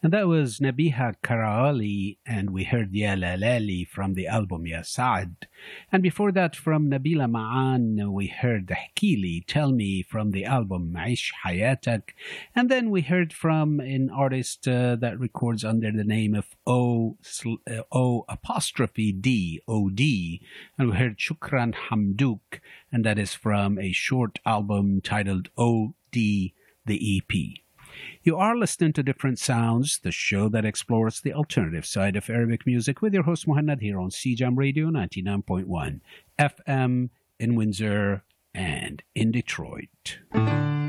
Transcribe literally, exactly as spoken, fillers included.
And that was Nabiha Karaali, and we heard Ya Lalali from the album Ya Saad. And before that, from Nabila Ma'an, we heard Hkili, Tell Me, from the album Aish Hayatak. And then we heard from an artist uh, that records under the name of O, uh, o apostrophe D, O D. And we heard Shukran Hamdouk, and that is from a short album titled O D, the E P. You are listening to Different Sounds, the show that explores the alternative side of Arabic music with your host Muhammad here on C Jam Radio ninety-nine point one F M in Windsor and in Detroit.